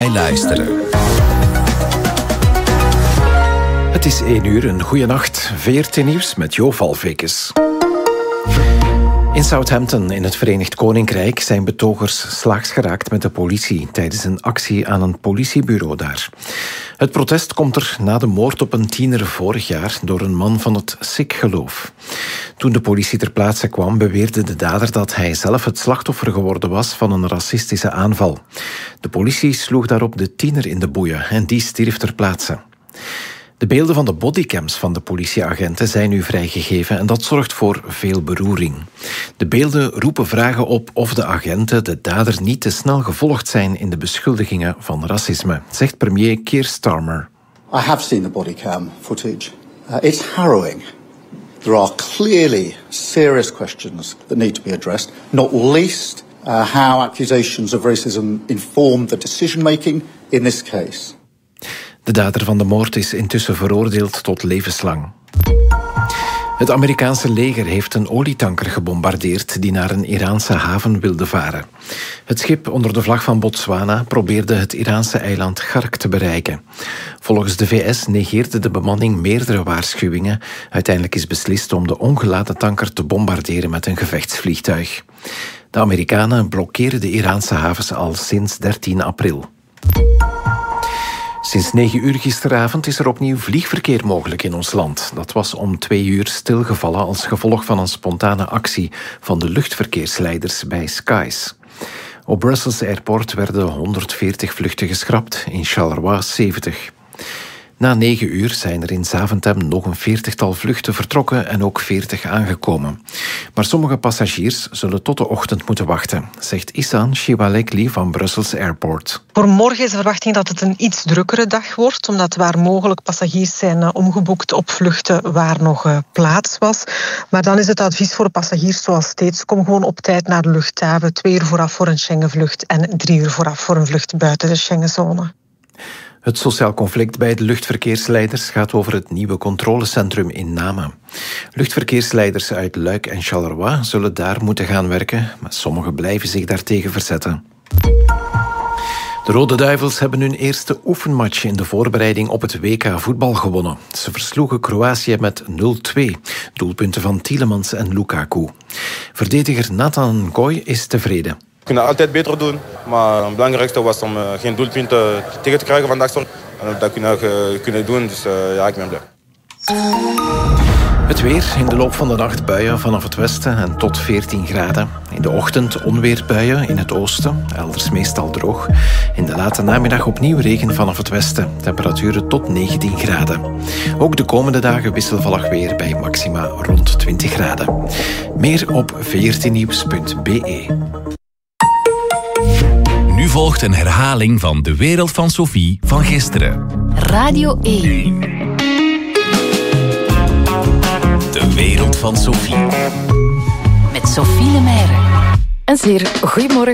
Luisteren. Het is 1 uur, een goeie nacht. VRT Nieuws met Jo Valvekes. In Southampton in het Verenigd Koninkrijk zijn betogers slaags geraakt met de politie tijdens een actie aan een politiebureau daar. Het protest komt er na de moord op een tiener vorig jaar door een man van het Sikh-geloof. Toen de politie ter plaatse kwam, beweerde de dader dat hij zelf het slachtoffer geworden was van een racistische aanval. De politie sloeg daarop de tiener in de boeien en die stierf ter plaatse. De beelden van de bodycams van de politieagenten zijn nu vrijgegeven en dat zorgt voor veel beroering. De beelden roepen vragen op of de agenten de dader niet te snel gevolgd zijn in de beschuldigingen van racisme, zegt premier Keir Starmer. I have seen the bodycam footage. It's harrowing. There are clearly serious questions that need to be addressed, not least how accusations of racism informed the decision-making in this case. De dader van de moord is intussen veroordeeld tot levenslang. Het Amerikaanse leger heeft een olietanker gebombardeerd die naar een Iraanse haven wilde varen. Het schip onder de vlag van Botswana probeerde het Iraanse eiland Gark te bereiken. Volgens de VS negeerde de bemanning meerdere waarschuwingen. Uiteindelijk is beslist om de ongeladen tanker te bombarderen met een gevechtsvliegtuig. De Amerikanen blokkeren de Iraanse havens al sinds 13 april. Sinds 9 uur gisteravond is er opnieuw vliegverkeer mogelijk in ons land. Dat was om 2 uur stilgevallen als gevolg van een spontane actie van de luchtverkeersleiders bij Skies. Op Brussels Airport werden 140 vluchten geschrapt, in Charleroi 70. Na 9 uur zijn er in Zaventem nog een 40-tal vluchten vertrokken en ook 40 aangekomen. Maar sommige passagiers zullen tot de ochtend moeten wachten, zegt Isan Shivalekli van Brussels Airport. Voor morgen is de verwachting dat het een iets drukkere dag wordt, omdat waar mogelijk passagiers zijn omgeboekt op vluchten waar nog plaats was. Maar dan is het advies voor de passagiers zoals steeds: kom gewoon op tijd naar de luchthaven, 2 uur vooraf voor een Schengenvlucht en 3 uur vooraf voor een vlucht buiten de Schengenzone. Het sociaal conflict bij de luchtverkeersleiders gaat over het nieuwe controlecentrum in Namen. Luchtverkeersleiders uit Luik en Charleroi zullen daar moeten gaan werken, maar sommigen blijven zich daartegen verzetten. De Rode Duivels hebben hun eerste oefenmatch in de voorbereiding op het WK voetbal gewonnen. Ze versloegen Kroatië met 0-2, doelpunten van Tielemans en Lukaku. Verdediger Nathan Ngoy is tevreden. We kunnen altijd beter doen, maar het belangrijkste was om geen doelpunten tegen te krijgen vandaag. En dat kunnen doen, dus ja, ik ben blij. Het weer, in de loop van de nacht buien vanaf het westen en tot 14 graden. In de ochtend onweerbuien in het oosten, elders meestal droog. In de late namiddag opnieuw regen vanaf het westen. Temperaturen tot 19 graden. Ook de komende dagen wisselvallig weer bij maxima rond 20 graden. Meer op vrtnieuws.be. Nu volgt een herhaling van De Wereld van Sophie van gisteren. Radio 1. De Wereld van Sophie. Met Sophie Lemaire. Een zeer goeiemorgen.